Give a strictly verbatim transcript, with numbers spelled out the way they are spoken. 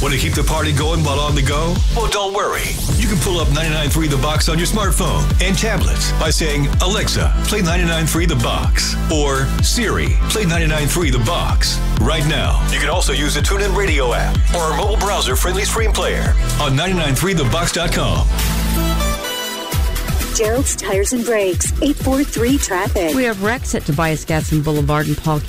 Want to keep the party going while on the go? Well, don't worry. You can pull up ninety-nine point three The Box on your smartphone and tablets by saying, Alexa, play ninety-nine point three The Box. Or, Siri, play ninety-nine point three The Box. Right now. You can also use the TuneIn Radio app or our mobile browser-friendly stream player on ninety-nine point three the box dot com. Gerald's Tires and Brakes, eight four three traffic. We have wrecks at Tobias Gadsden Boulevard and Paul